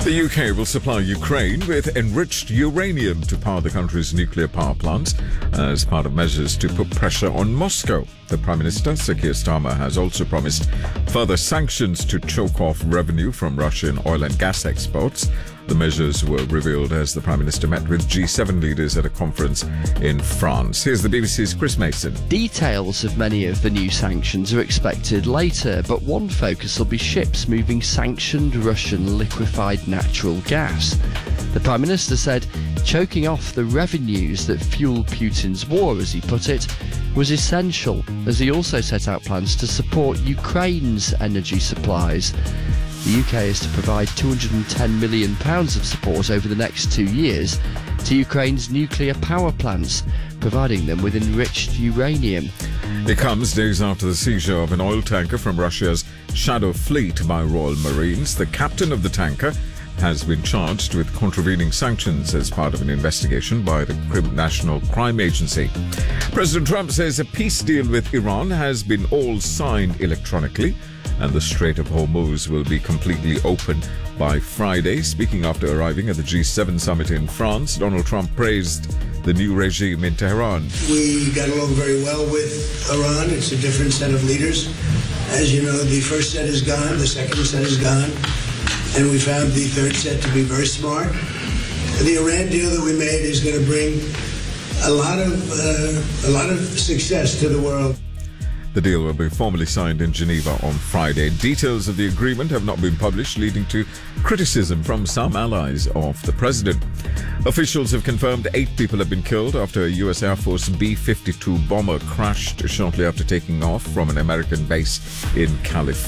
The UK will supply Ukraine with enriched uranium to power the country's nuclear power plants as part of measures to put pressure on Moscow. The Prime Minister, Sir Keir Starmer, has also promised further sanctions to choke off revenue from Russian oil and gas exports. The measures were revealed as the Prime Minister met with G7 leaders at a conference in France. Here's the BBC's Chris Mason. Details of many of the new sanctions are expected later, but one focus will be ships moving sanctioned Russian liquefied natural gas. The Prime Minister said choking off the revenues that fuel Putin's war, as he put it, was essential, as he also set out plans to support Ukraine's energy supplies. The UK is to provide £210 million of support over the next 2 years to Ukraine's nuclear power plants, providing them with enriched uranium. It comes days after the seizure of an oil tanker from Russia's Shadow Fleet by Royal Marines. The captain of the tanker has been charged with contravening sanctions as part of an investigation by the National Crime Agency. President Trump says a peace deal with Iran has been all signed electronically, and the Strait of Hormuz will be completely open by Friday. Speaking after arriving at the G7 summit in France, Donald Trump praised the new regime in Tehran. We got along very well with Iran. It's a different set of leaders. As you know, the first set is gone, the second set is gone, and we found the third set to be very smart. The Iran deal that we made is going to bring a lot of success to the world. The deal will be formally signed in Geneva on Friday. Details of the agreement have not been published, leading to criticism from some allies of the president. Officials have confirmed 8 people have been killed after a U.S. Air Force B-52 bomber crashed shortly after taking off from an American base in California.